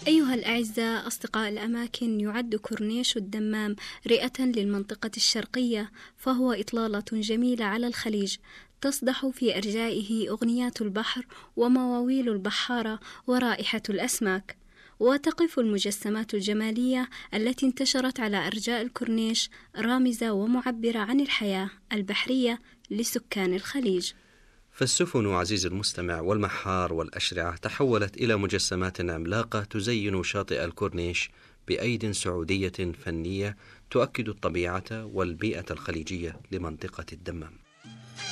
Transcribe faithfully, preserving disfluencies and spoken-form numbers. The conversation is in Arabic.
أيها الأعزاء أصدقاء الأماكن، يعد كورنيش الدمام رئة للمنطقة الشرقية، فهو إطلالة جميلة على الخليج تصدح في أرجائه أغنيات البحر ومواويل البحارة ورائحة الأسماك. وتقف المجسمات الجمالية التي انتشرت على أرجاء الكورنيش رامزة ومعبرة عن الحياة البحرية لسكان الخليج. فالسفن عزيزي المستمع والمحار والأشرعة تحولت إلى مجسمات عملاقة تزين شاطئ الكورنيش بأيد سعودية فنية تؤكد الطبيعة والبيئة الخليجية لمنطقة الدمام.